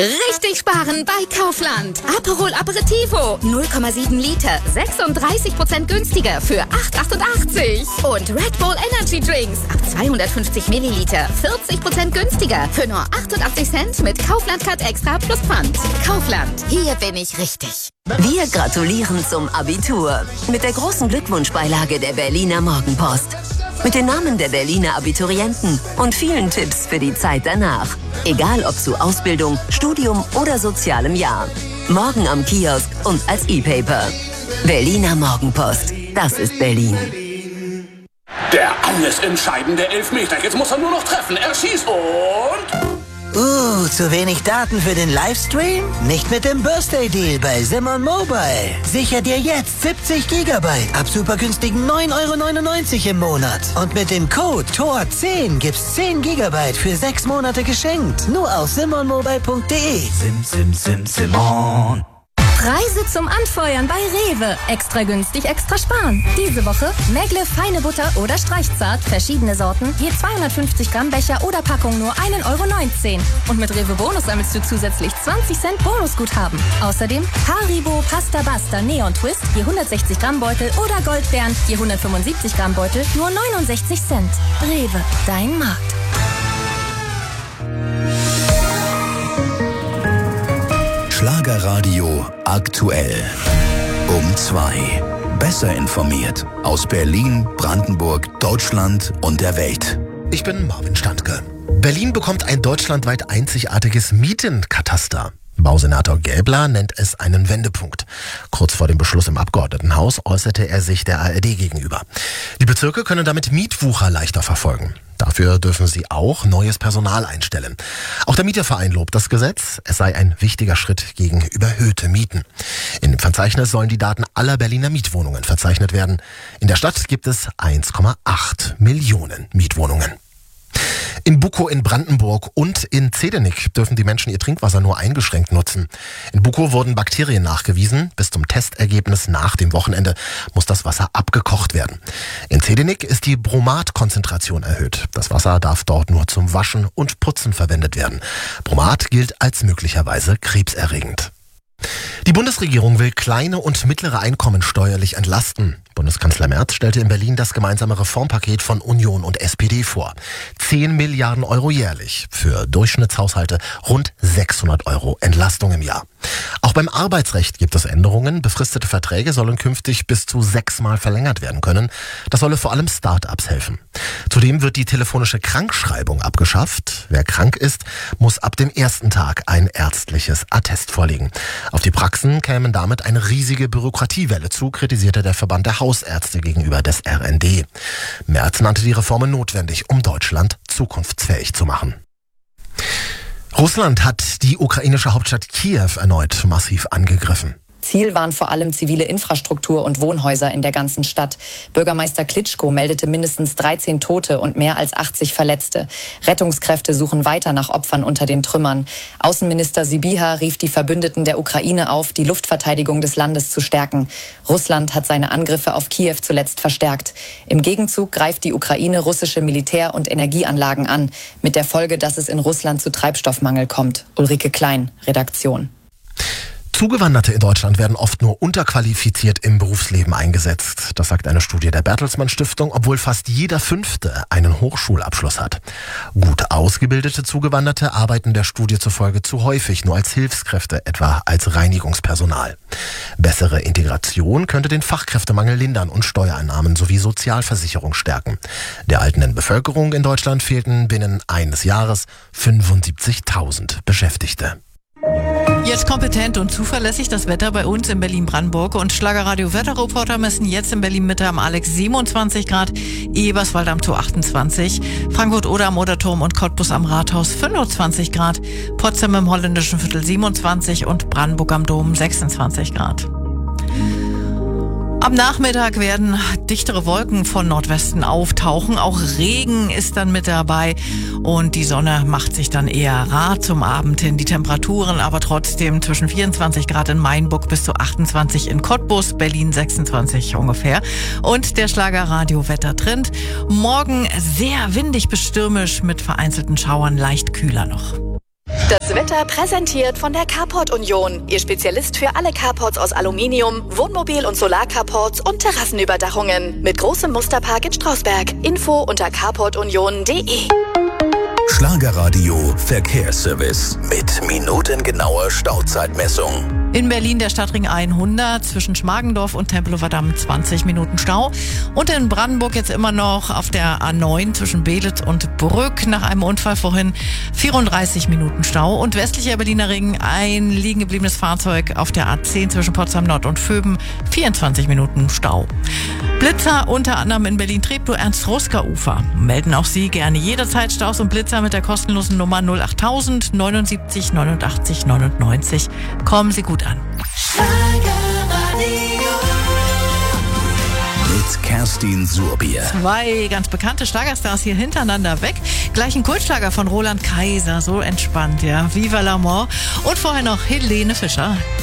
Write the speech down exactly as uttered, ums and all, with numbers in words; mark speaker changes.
Speaker 1: Richtig sparen bei Kaufland. Aperol Aperitivo, null Komma sieben Liter, sechsunddreißig Prozent günstiger für acht Euro achtundachtzig. Und Red Bull Energy Drinks ab zweihundertfünfzig Milliliter, vierzig Prozent günstiger für nur achtundachtzig Cent mit Kaufland Card Extra plus Pfand. Kaufland, hier bin ich richtig.
Speaker 2: Wir gratulieren zum Abitur mit der großen Glückwunschbeilage der Berliner Morgenpost. Mit den Namen der Berliner Abiturienten und vielen Tipps für die Zeit danach. Egal ob zu Ausbildung, Studium oder sozialem Jahr. Morgen am Kiosk und als E-Paper. Berliner Morgenpost. Das ist Berlin.
Speaker 3: Der alles entscheidende Elfmeter. Jetzt muss er nur noch treffen. Er schießt und...
Speaker 4: Uh, zu wenig Daten für den Livestream? Nicht mit dem Birthday Deal bei Simon Mobile. Sicher dir jetzt siebzig Gigabyte ab super günstigen neun Euro neunundneunzig im Monat. Und mit dem Code T O R zehn gibt's zehn Gigabyte für sechs Monate geschenkt. Nur auf simon mobile punkt de.
Speaker 5: Sim, sim, sim, Simon.
Speaker 6: Preise zum Anfeuern bei Rewe. Extra günstig, extra sparen. Diese Woche Megle feine Butter oder Streichzart, verschiedene Sorten, je zweihundertfünfzig Gramm Becher oder Packung nur ein Euro neunzehn. Und mit Rewe Bonus sammelst du zusätzlich zwanzig Cent Bonusguthaben. Außerdem Haribo Pasta Basta Neon Twist, je hundertsechzig Gramm Beutel oder Goldbeeren, je hundertfünfundsiebzig Gramm Beutel, nur neunundsechzig Cent. Rewe, dein Markt.
Speaker 7: Schlagerradio aktuell. Um zwei. Besser informiert. Aus Berlin, Brandenburg, Deutschland und der Welt.
Speaker 8: Ich bin Marvin Standke. Berlin bekommt ein deutschlandweit einzigartiges Mietenkataster. Bausenator Gäbler nennt es einen Wendepunkt. Kurz vor dem Beschluss im Abgeordnetenhaus äußerte er sich der A R D gegenüber. Die Bezirke können damit Mietwucher leichter verfolgen. Dafür dürfen sie auch neues Personal einstellen. Auch der Mieterverein lobt das Gesetz. Es sei ein wichtiger Schritt gegen überhöhte Mieten. In dem Verzeichnis sollen die Daten aller Berliner Mietwohnungen verzeichnet werden. In der Stadt gibt es eins Komma acht Millionen Mietwohnungen. In Bukow in Brandenburg und in Zedenik dürfen die Menschen ihr Trinkwasser nur eingeschränkt nutzen. In Bukow wurden Bakterien nachgewiesen. Bis zum Testergebnis nach dem Wochenende muss das Wasser abgekocht werden. In Zedenik ist die Bromatkonzentration erhöht. Das Wasser darf dort nur zum Waschen und Putzen verwendet werden. Bromat gilt als möglicherweise krebserregend. Die Bundesregierung will kleine und mittlere Einkommen steuerlich entlasten. Bundeskanzler Merz stellte in Berlin das gemeinsame Reformpaket von Union und S P D vor. zehn Milliarden Euro jährlich. Für Durchschnittshaushalte rund sechshundert Euro Entlastung im Jahr. Auch beim Arbeitsrecht gibt es Änderungen. Befristete Verträge sollen künftig bis zu sechsmal verlängert werden können. Das solle vor allem Start-ups helfen. Zudem wird die telefonische Krankschreibung abgeschafft. Wer krank ist, muss ab dem ersten Tag ein ärztliches Attest vorlegen. Auf die Praxen kämen damit eine riesige Bürokratiewelle zu, kritisierte der Verband der Hausärzte gegenüber des R N D. Merz nannte die Reformen notwendig, um Deutschland zukunftsfähig zu machen. Russland hat die ukrainische Hauptstadt Kiew erneut massiv angegriffen.
Speaker 9: Ziel waren vor allem zivile Infrastruktur und Wohnhäuser in der ganzen Stadt. Bürgermeister Klitschko meldete mindestens dreizehn Tote und mehr als achtzig Verletzte. Rettungskräfte suchen weiter nach Opfern unter den Trümmern. Außenminister Sybiha rief die Verbündeten der Ukraine auf, die Luftverteidigung des Landes zu stärken. Russland hat seine Angriffe auf Kiew zuletzt verstärkt. Im Gegenzug greift die Ukraine russische Militär- und Energieanlagen an, mit der Folge, dass es in Russland zu Treibstoffmangel kommt. Ulrike Klein, Redaktion.
Speaker 8: Zugewanderte in Deutschland werden oft nur unterqualifiziert im Berufsleben eingesetzt. Das sagt eine Studie der Bertelsmann Stiftung, obwohl fast jeder Fünfte einen Hochschulabschluss hat. Gut ausgebildete Zugewanderte arbeiten der Studie zufolge zu häufig nur als Hilfskräfte, etwa als Reinigungspersonal. Bessere Integration könnte den Fachkräftemangel lindern und Steuereinnahmen sowie Sozialversicherung stärken. Der alternden Bevölkerung in Deutschland fehlten binnen eines Jahres fünfundsiebzigtausend Beschäftigte.
Speaker 10: Jetzt kompetent und zuverlässig das Wetter bei uns in Berlin-Brandenburg und Schlagerradio-Wetterreporter messen jetzt in Berlin-Mitte am Alex siebenundzwanzig Grad, Eberswald am Zoo achtundzwanzig, Frankfurt-Oder am Oderturm und Cottbus am Rathaus fünfundzwanzig Grad, Potsdam im holländischen Viertel siebenundzwanzig und Brandenburg am Dom sechsundzwanzig Grad. Am Nachmittag werden dichtere Wolken von Nordwesten auftauchen. Auch Regen ist dann mit dabei und die Sonne macht sich dann eher rar zum Abend hin. Die Temperaturen aber trotzdem zwischen vierundzwanzig Grad in Mainburg bis zu achtundzwanzig in Cottbus, Berlin sechsundzwanzig ungefähr. Und der Schlagerradio-Wettertrend. Morgen sehr windig bis stürmisch mit vereinzelten Schauern, leicht kühler noch.
Speaker 11: Das Wetter präsentiert von der Carport Union. Ihr Spezialist für alle Carports aus Aluminium, Wohnmobil- und Solarcarports und Terrassenüberdachungen. Mit großem Musterpark in Strausberg. Info unter carport union punkt de.
Speaker 7: Schlagerradio Verkehrsservice mit minutengenauer Stauzeitmessung.
Speaker 10: In Berlin der Stadtring hundert zwischen Schmargendorf und Tempelhofer Damm zwanzig Minuten Stau. Und in Brandenburg jetzt immer noch auf der A neun zwischen Beelitz und Brück nach einem Unfall vorhin vierunddreißig Minuten Stau. Und westlicher Berliner Ring ein liegen gebliebenes Fahrzeug auf der A zehn zwischen Potsdam Nord und Vöben vierundzwanzig Minuten Stau. Blitzer unter anderem in Berlin-Treptow-Ernst-Ruska-Ufer. Melden auch Sie gerne jederzeit Staus und Blitzer mit der kostenlosen Nummer null acht null null neun sieben neunundachtzig neunundneunzig. Kommen Sie gut an.
Speaker 7: Mit Kerstin Surbier.
Speaker 10: Zwei ganz bekannte Schlagerstars hier hintereinander weg. Gleich ein Kultschlager von Roland Kaiser, so entspannt, ja. Viva l'amour. Und vorher noch Helene Fischer.